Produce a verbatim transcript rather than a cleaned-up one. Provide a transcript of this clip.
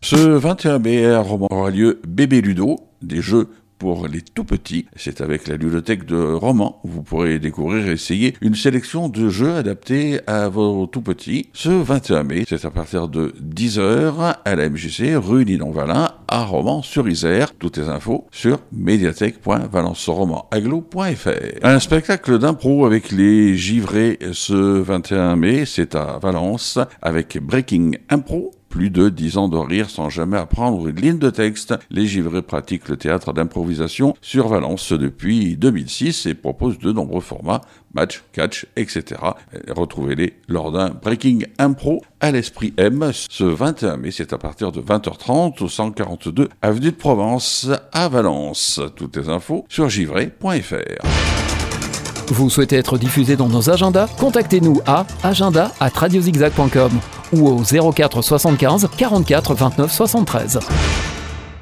Ce vingt et un mai à Romans aura lieu Bébé Ludo, des jeux pour les tout petits. C'est avec la ludothèque de Romans. Vous pourrez découvrir et essayer une sélection de jeux adaptés à vos tout petits. Ce vingt et un mai, c'est à partir de dix heures à la M J C, rue Ninon-Valin, à Romans-sur-Isère. Toutes les infos sur médiathèque point valence romans agglo point f r. Un spectacle d'impro avec les givrés ce vingt et un mai, c'est à Valence avec Breaking Impro. Plus de dix ans de rire sans jamais apprendre une ligne de texte. Les givrés pratiquent le théâtre d'improvisation sur Valence depuis deux mille six et proposent de nombreux formats, match, catch, et cetera. Retrouvez-les lors d'un Breaking Impro à l'Esprit M ce vingt et un mai. C'est à partir de vingt heures trente au cent quarante-deux avenue de Provence à Valence. Toutes les infos sur givré point f r. Vous souhaitez être diffusé dans nos agendas? Contactez-nous à agenda arobase radiozigzag point com ou au zéro quatre soixante-quinze quarante-quatre vingt-neuf soixante-treize.